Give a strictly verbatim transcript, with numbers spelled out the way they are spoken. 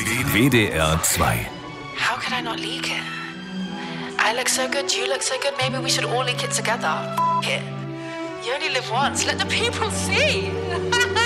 W D R zwei. How could I not leak it? I look so good, you look so good, maybe we should all leak it together. F- it. You only live once, let the people see.